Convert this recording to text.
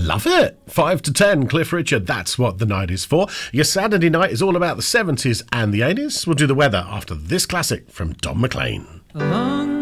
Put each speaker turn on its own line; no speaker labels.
Love it. 5 to 10, Cliff Richard. That's what the night is for. Your Saturday night is all about the 70s and the 80s. We'll do the weather after this classic from Don McLean.